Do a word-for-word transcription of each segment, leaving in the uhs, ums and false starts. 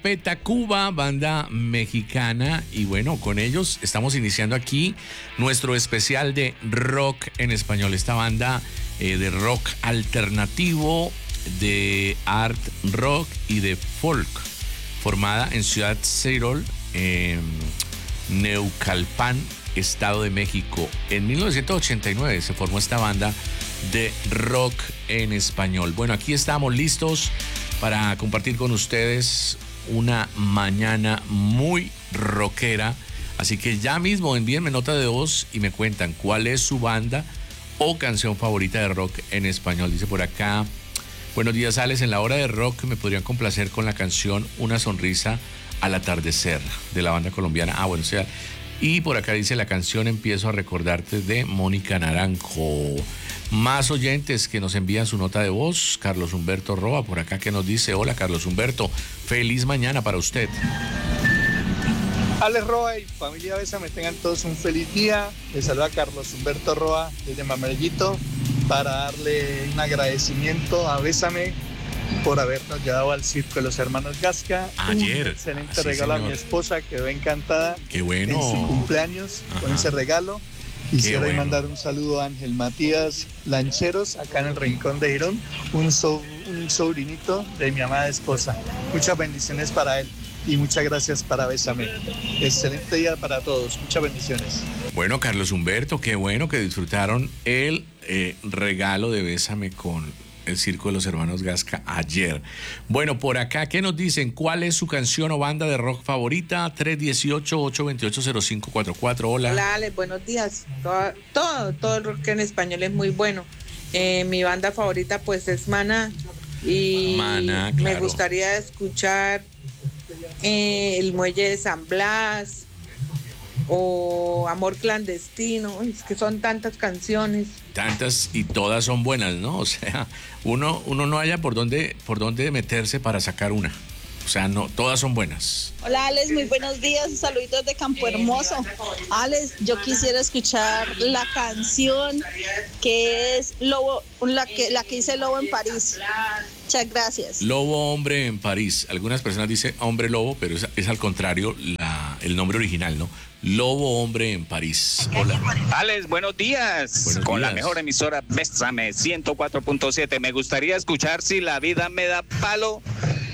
Petacuba, banda mexicana, y bueno, con ellos estamos iniciando aquí nuestro especial de rock en español. Esta banda eh, de rock alternativo, de art rock y de folk, formada en Ciudad Cyril, eh, Neucalpan, Estado de México. En mil novecientos ochenta y nueve se formó esta banda de rock en español. Bueno, aquí estamos listos para compartir con ustedes una mañana muy rockera, así que ya mismo envíenme nota de voz y me cuentan cuál es su banda o canción favorita de rock en español. Dice por acá: buenos días, Alex, en la hora de rock me podrían complacer con la canción Una sonrisa al atardecer, de la banda colombiana. Ah, bueno, o sea, y por acá dice la canción Empiezo a recordarte, de Mónica Naranjo. Más oyentes que nos envían su nota de voz. Carlos Humberto Roa por acá, que nos dice: hola, Carlos Humberto, feliz mañana para usted. Alex Roa y familia Bésame, tengan todos un feliz día. Les saluda Carlos Humberto Roa desde Mamerellito para darle un agradecimiento a Bésame por habernos llevado al circo de los hermanos Gasca. Ayer. Un excelente Ah, sí, regalo señor. a mi esposa, quedó encantada. Qué bueno. En su cumpleaños. Ajá. Con ese regalo. Quisiera bueno. mandar un saludo a Ángel Matías Lancheros, acá en el Rincón de Girón, un, so, un sobrinito de mi amada esposa. Muchas bendiciones para él y muchas gracias para Bésame. Excelente día para todos, muchas bendiciones. Bueno, Carlos Humberto, qué bueno que disfrutaron el eh, regalo de Bésame con el Circo de los Hermanos Gasca ayer. Bueno, por acá, ¿qué nos dicen? ¿Cuál es su canción o banda de rock favorita? tres dieciocho, ochocientos veintiocho, cero cinco cuarenta y cuatro. Hola. Hola, Alex, buenos días. Todo, todo, todo el rock en español es muy bueno. Eh, mi banda favorita pues es Maná. Y Maná, me claro. gustaría escuchar eh, El Muelle de San Blas o Amor Clandestino. Uy, es que son tantas canciones. Tantas, y todas son buenas, ¿no? O sea, uno, uno no haya por dónde, por dónde meterse para sacar una. O sea, no, todas son buenas. Hola, Alex, muy buenos días, saluditos de Campo Hermoso. Alex, yo quisiera escuchar la canción que es Lobo, la que, la que dice Lobo en París. Muchas gracias. Lobo Hombre en París. Algunas personas dicen Hombre Lobo, pero es, es al contrario la, el nombre original, ¿no? Lobo Hombre en París. Hola. Alex, buenos días. Buenos Con días. la mejor emisora Bésame ciento cuatro punto siete. Me gustaría escuchar Si la vida me da palo,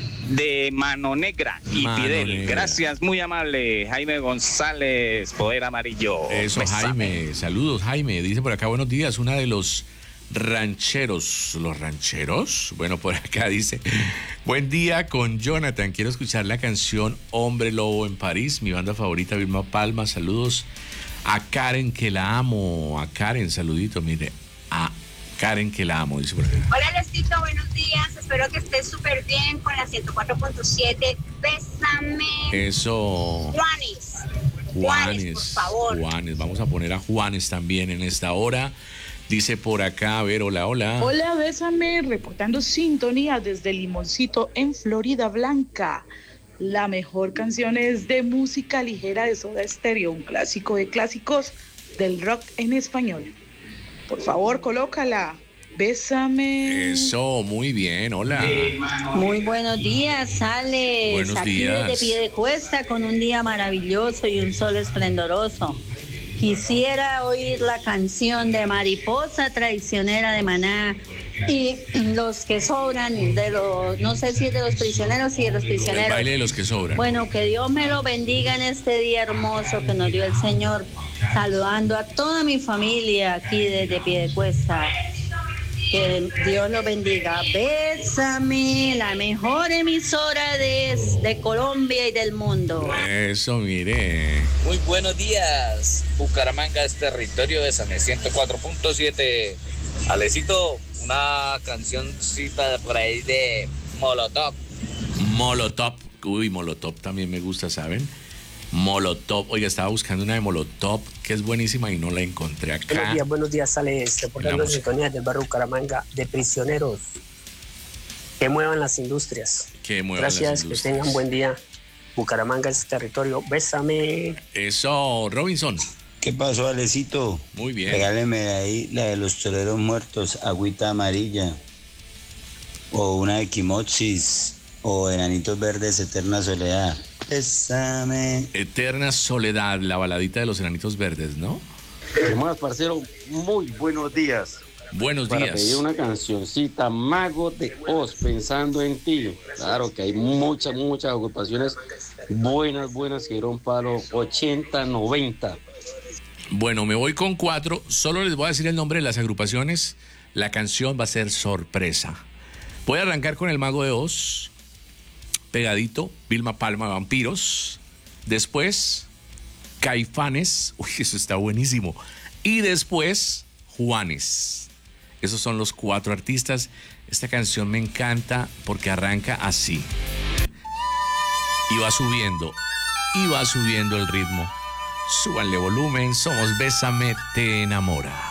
de Mano Negra y Mano Fidel. Negra. Gracias, muy amable. Jaime González, Poder Amarillo. Eso, Bésame. Jaime. Saludos, Jaime. Dice por acá: buenos días. Una de los rancheros. ¿Los rancheros? Bueno, por acá dice: buen día con Jonathan. Quiero escuchar la canción Hombre Lobo en París. Mi banda favorita, Vilma Palma. Saludos a Karen, que la amo. A Karen, saludito, mire. A Karen, que la amo, dice por acá. Hola, Lesito, buenos días. Espero que estés súper bien con la ciento cuatro punto siete. Bésame. Eso. Juanes. Juanes, por favor. Juanes, vamos a poner a Juanes también en esta hora. Dice por acá, a ver, hola, hola. Hola, Bésame, reportando sintonía desde Limoncito en Florida Blanca. La mejor canción es de música ligera de Soda Stereo, un clásico de clásicos del rock en español. Por favor, colócala. Bésame. Eso, muy bien, hola. Muy buenos días, Alex. Buenos Aquí días. desde Piedecuesta con un día maravilloso y un sol esplendoroso. Quisiera oír la canción de Mariposa Traicionera de Maná y Los que sobran de los, no sé si es de los prisioneros y de los El prisioneros. baile de los que sobran. Bueno, que Dios me lo bendiga en este día hermoso que nos dio el Señor. Saludando a toda mi familia aquí desde Piedecuesta. Que Dios lo bendiga. Bésame, la mejor emisora de, de Colombia y del mundo. Eso, mire. Muy buenos días. Bucaramanga es territorio de Bésame ciento cuatro punto siete. Alecito, una cancioncita por ahí de Molotov. Molotov. Uy, Molotov también me gusta, ¿saben? Molotov. Oiga, estaba buscando una de Molotov que es buenísima y no la encontré acá. Buenos días, buenos días, Alex. Reportando Vamos. sintonías del barrio Bucaramanga de prisioneros. Que muevan las industrias. Que muevan Gracias, las que industrias. tengan buen día. Bucaramanga es territorio. Bésame. Eso, Robinson. ¿Qué pasó, Alecito? Muy bien. Regáleme ahí la de los toreros muertos, agüita amarilla. O una de Quimochis, o Enanitos Verdes, Eterna Soledad. Bésame. Eterna Soledad, la baladita de los Enanitos Verdes, ¿no? Hermanos, parcero, muy buenos días. Buenos Para días. pedir una cancioncita, Mago de Oz, pensando en ti. Claro que hay muchas, muchas agrupaciones buenas, buenas que dieron palo ochenta, noventa. Bueno, me voy con cuatro. Solo les voy a decir el nombre de las agrupaciones. La canción va a ser sorpresa. Voy a arrancar con El Mago de Oz. Pegadito, Vilma Palma, Vampiros. Después, Caifanes. Uy, eso está buenísimo. Y después, Juanes. Esos son los cuatro artistas. Esta canción me encanta porque arranca así. Y va subiendo. Y va subiendo el ritmo. Súbanle volumen. Somos Bésame, te enamora.